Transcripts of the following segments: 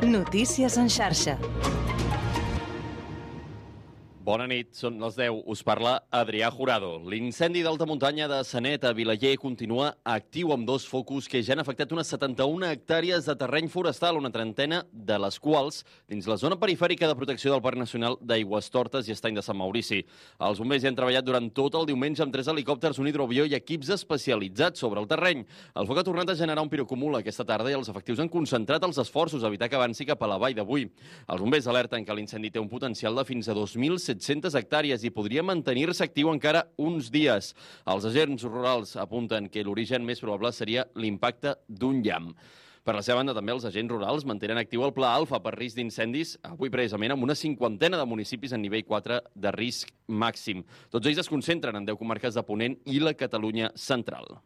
Notícies en xarxa. Bona nit, són les 10. Us parla Adrià Jurado. L'incendi d'alta muntanya de Sanet a Vilaller continua actiu amb 2 focus que ja han afectat unes 71 hectàrees de terreny forestal, una trentena de les quals dins la zona perifèrica de protecció del Parc Nacional d'Aigüestortes i Estany de Sant Maurici. Els bombers hi han treballat durant tot el diumenge amb 3 helicòpters, un hidroavió i equips especialitzats sobre el terreny. El foc ha tornat a generar un pirocúmul aquesta tarda i els efectius han concentrat els esforços a evitar que avanci cap a la vall d'avui. Els bombers alerten que l'incendi té un potencial de fins a 2.700 hectàrees i podria mantenir-se actiu encara uns dies. Els agents rurals apunten que l'origen més probable seria l'impacte d'un llamp. Per la seva banda, també els agents rurals mantenen actiu el Pla Alfa per risc d'incendis, avui precisament amb una 50ena de municipis en nivell 4 de risc màxim. Tots ells es concentren en 10 comarques de Ponent i la Catalunya central.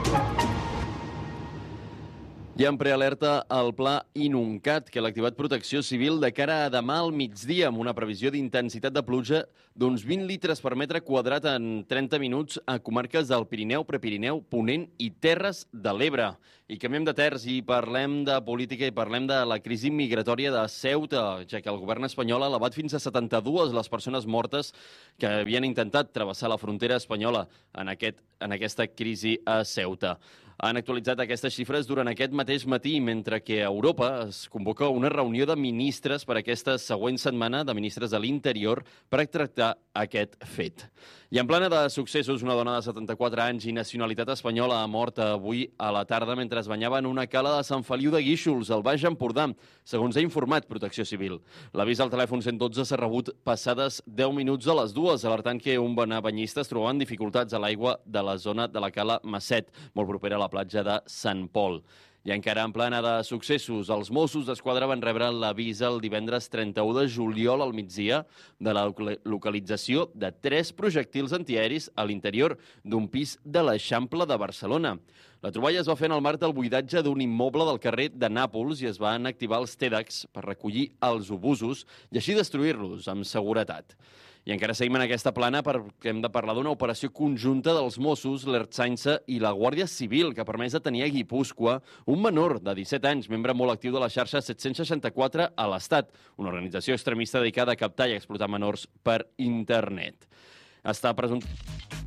I en prealerta el Pla Inuncat, que l'ha activat Protecció Civil de cara a demà al migdia, amb una previsió d'intensitat de pluja d'uns 20 litres per metre quadrat en 30 minuts a comarques del Pirineu, Prepirineu, Ponent i Terres de l'Ebre. I canviem de terç i parlem de política i parlem de la crisi migratòria de Ceuta, ja que el govern espanyol ha elevat fins a 72 les persones mortes que havien intentat travessar la frontera espanyola en aquesta crisi a Ceuta. Han actualitzat aquestes xifres durant aquest mateix matí, mentre que a Europa es convoca una reunió de ministres per aquesta següent setmana, de ministres de l'Interior, per tractar aquest fet. I en plana de successos, una dona de 74 anys i nacionalitat espanyola ha mort avui a la tarda mentre es banyava en una cala de Sant Feliu de Guíxols, al Baix Empordà, segons ha informat Protecció Civil. L'avís al telèfon 112 s'ha rebut passades 10 minuts a les 2, alertant que un banyista es trobava en dificultats a l'aigua de la zona de la cala Masset, molt propera a la platja de Sant Pol. I encara en plana de successos, els Mossos d'Esquadra van rebre l'avís el divendres 31 de juliol al migdia de la localització de 3 projectils antiaeris a l'interior d'un pis de l'Eixample de Barcelona. La troballa es va fer en el marc del buidatge d'un immoble del carrer de Nàpols i es van activar els TEDx per recollir els obusos i així destruir-los amb seguretat. I encara seguim en aquesta plana perquè hem de parlar d'una operació conjunta dels Mossos, l'Ertzaintza i la Guàrdia Civil que ha permès detenir a Guipúscoa un menor de 17 anys, membre molt actiu de la xarxa 764 a l'Estat, una organització extremista dedicada a captar i explotar menors per internet. Està presumptament